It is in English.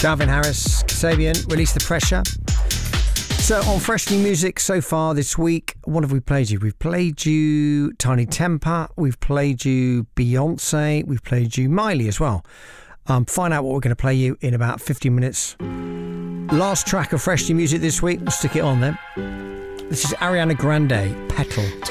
Calvin Harris, Kasabian, Release the Pressure. So on Fresh New Music so far this week, what have we played you? We've played you Tiny Temper, we've played you Beyonce, we've played you Miley as well. Find out what we're going to play you in about 15 minutes. Last track of Fresh New Music this week, we'll stick it on then. This is Ariana Grande, Petal.